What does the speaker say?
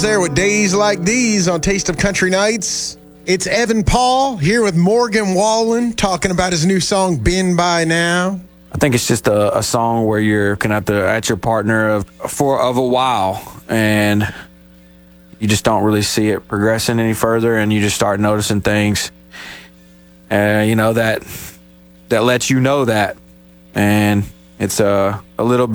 There with Days Like These on Taste of Country Nights. It's Evan Paul here with Morgan Wallen talking about his new song, Been By Now. I think it's just a song where you're looking at your partner of a while, and you just don't really see it progressing any further, and you just start noticing things, that lets you know that, and it's a little bit